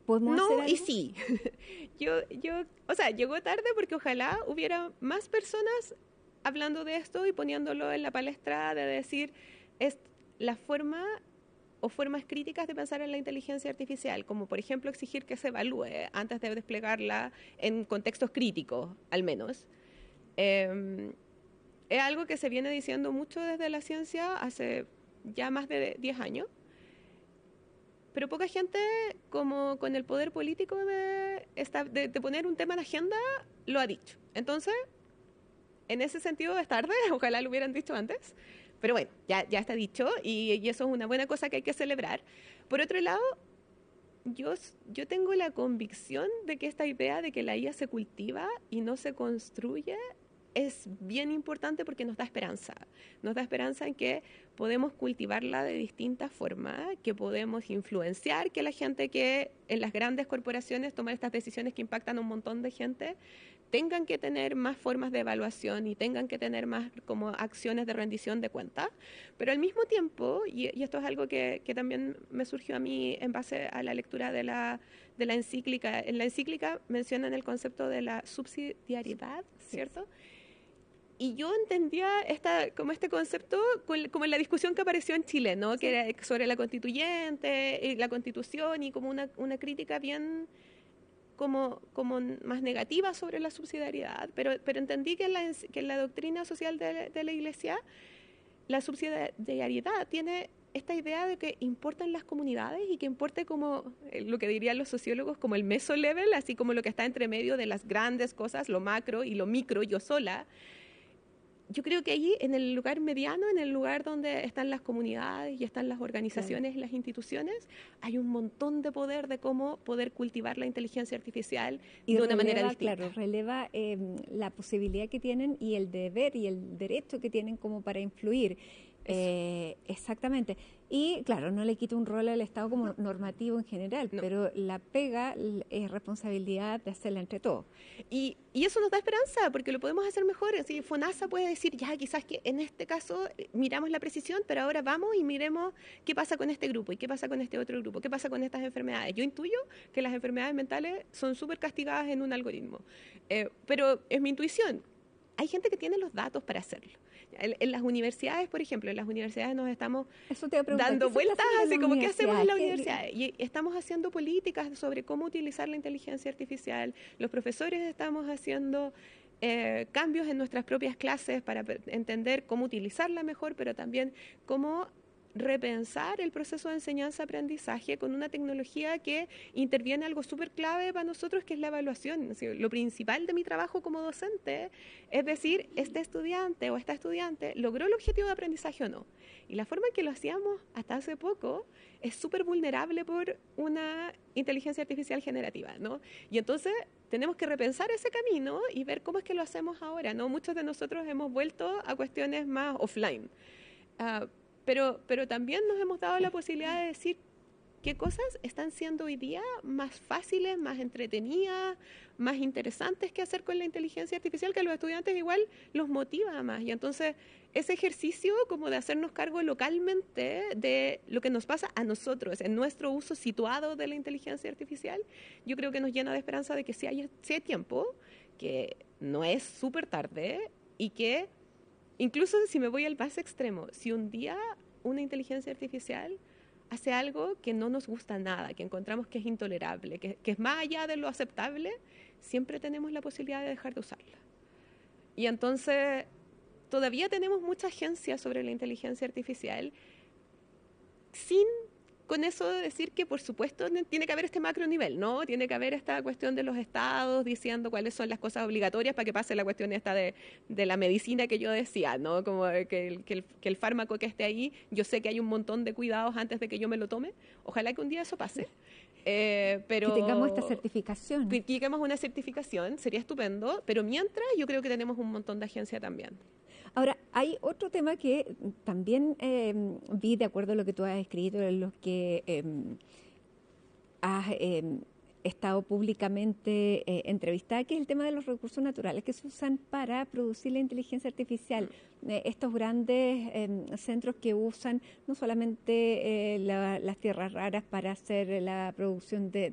¿Podemos No hacer algo? y sí. O sea, llegó tarde porque ojalá hubiera más personas hablando de esto y poniéndolo en la palestra de decir es la forma o formas críticas de pensar en la inteligencia artificial, como por ejemplo exigir que se evalúe antes de desplegarla en contextos críticos, al menos. Eh, es algo que se viene diciendo mucho desde la ciencia hace ya más de 10 años, pero poca gente como con el poder político de poner un tema en agenda lo ha dicho. Entonces, en ese sentido es tarde, ojalá lo hubieran dicho antes, pero bueno, ya está dicho y eso es una buena cosa que hay que celebrar. Por otro lado, yo tengo la convicción de que esta idea de que la IA se cultiva y no se construye es bien importante porque nos da esperanza. Nos da esperanza en que podemos cultivarla de distintas formas, que podemos influenciar que la gente que en las grandes corporaciones toma estas decisiones que impactan a un montón de gente tengan que tener más formas de evaluación y tengan que tener más como acciones de rendición de cuentas, pero al mismo tiempo, y esto es algo que también me surgió a mí en base a la lectura de la encíclica, en la encíclica mencionan el concepto de la subsidiariedad, ¿cierto? Y yo entendía como este concepto como en la discusión que apareció en Chile, ¿no? Sí. Que era sobre la constituyente, y la constitución y como una crítica bien como más negativa sobre la subsidiariedad, pero entendí que en la doctrina social de la Iglesia la subsidiariedad tiene esta idea de que importan las comunidades y que importe como lo que dirían los sociólogos como el mesolevel, así como lo que está entre medio de las grandes cosas, lo macro y lo micro, yo sola. Yo creo que allí, en el lugar mediano, en el lugar donde están las comunidades y están las organizaciones y las instituciones, hay un montón de poder de cómo poder cultivar la inteligencia artificial y de una manera distinta. Claro, releva la posibilidad que tienen y el deber y el derecho que tienen como para influir. Exactamente. Y claro, no le quita un rol al Estado como normativo en general, no. Pero la pega es responsabilidad de hacerla entre todos. Y eso nos da esperanza, porque lo podemos hacer mejor. Así, FONASA puede decir, ya quizás que en este caso miramos la precisión, pero ahora vamos y miremos qué pasa con este grupo y qué pasa con este otro grupo, qué pasa con estas enfermedades. Yo intuyo que las enfermedades mentales son súper castigadas en un algoritmo, pero es mi intuición. Hay gente que tiene los datos para hacerlo. En las universidades, por ejemplo, en las universidades nos estamos dando vueltas así como qué hacemos en la universidad. Y estamos haciendo políticas sobre cómo utilizar la inteligencia artificial. Los profesores estamos haciendo cambios en nuestras propias clases para entender cómo utilizarla mejor, pero también cómo repensar el proceso de enseñanza-aprendizaje con una tecnología que interviene algo súper clave para nosotros, que es la evaluación. Lo principal de mi trabajo como docente es decir, este estudiante o esta estudiante logró el objetivo de aprendizaje o no. Y la forma en que lo hacíamos hasta hace poco es súper vulnerable por una inteligencia artificial generativa, ¿no? Y entonces tenemos que repensar ese camino y ver cómo es que lo hacemos ahora, ¿no? Muchos de nosotros hemos vuelto a cuestiones más offline. Pero también nos hemos dado la posibilidad de decir qué cosas están siendo hoy día más fáciles, más entretenidas, más interesantes que hacer con la inteligencia artificial, que a los estudiantes igual los motiva más. Y entonces ese ejercicio como de hacernos cargo localmente de lo que nos pasa a nosotros, en nuestro uso situado de la inteligencia artificial, yo creo que nos llena de esperanza de que sí hay tiempo, que no es súper tarde y que incluso si me voy al más extremo, si un día una inteligencia artificial hace algo que no nos gusta nada, que encontramos que es intolerable, que es más allá de lo aceptable, siempre tenemos la posibilidad de dejar de usarla. Y entonces todavía tenemos mucha agencia sobre la inteligencia artificial sin con eso decir que por supuesto tiene que haber este macro nivel, ¿no? Tiene que haber esta cuestión de los estados diciendo cuáles son las cosas obligatorias para que pase la cuestión esta de la medicina que yo decía, ¿no? Como que el fármaco que esté ahí, yo sé que hay un montón de cuidados antes de que yo me lo tome. Ojalá que un día eso pase. Pero que tengamos esta certificación. Que tengamos una certificación, sería estupendo, pero mientras yo creo que tenemos un montón de agencia también. Ahora, hay otro tema que también vi, de acuerdo a lo que tú has escrito, en los que has estado públicamente entrevistada, que es el tema de los recursos naturales que se usan para producir la inteligencia artificial. Estos grandes centros que usan no solamente las tierras raras para hacer la producción de